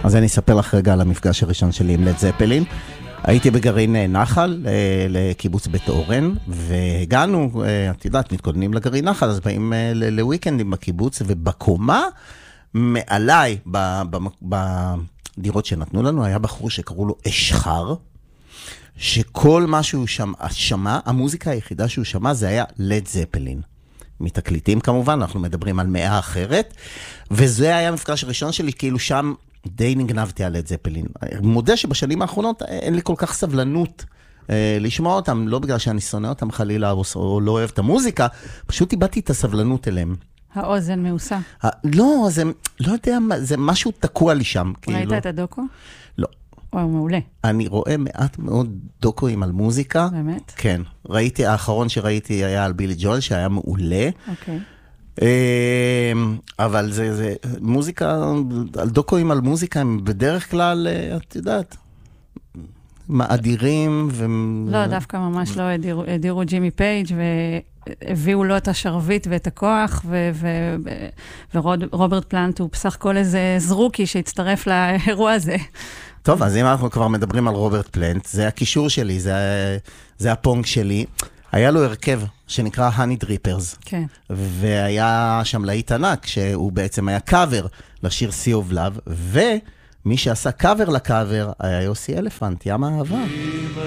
אז אני אספר לך רגע על המפגש הראשון שלי עם לד זפלין. הייתי בגרעין נחל, לקיבוץ בית אורן, והגענו, את יודעת, מתכוננים לגרעין נחל, אז באים לוויקנדים בקיבוץ, ובקומה מעליי, בדירות שנתנו לנו, היה בחור שקראו לו אשחר, שכל מה שהוא שמע, המוזיקה היחידה שהוא שמע, זה היה לד זפלין. מתקליטים כמובן, אנחנו מדברים על מאה אחרת, וזה היה המפגש הראשון שלי, כאילו שם די נגנבתי על לד זפלין. מודה שבשנים האחרונות אין לי כל כך סבלנות לשמוע אותם, לא בגלל שאני שונא אותם חלילה או לא אוהב את המוזיקה, פשוט איבדתי את הסבלנות אליהם. האוזן מעושה. לא, זה, לא יודע, זה משהו תקוע לי שם. ראית את הדוקו? לא. הוא מעולה. אני רואה מעט מאוד דוקואים על מוזיקה. באמת? כן. ראיתי, האחרון שראיתי היה על בילי ג'ול, שהיה מעולה. אוקיי. אבל זה מוזיקה, על דוקואים על מוזיקה, הם בדרך כלל, את יודעת, מאדירים. לא, דווקא ממש לא הדירו ג'ימי פייג' והביאו לו את השרבית ואת הכוח, ורוברט פלנט הוא בסך הכל איזה זרוקי שהצטרף לאירוע הזה. טוב, אז אם אנחנו כבר מדברים על רוברט פלנט, זה הקישור שלי, זה הפונג שלי. היה לו הרכב שנקרא Honey Drippers. כן. והיה שם להיט ענק, שהוא בעצם היה קאבר לשיר Sea of Love, ומי שעשה קאבר לקאבר היה יוסי אלפנט, ים האהבה.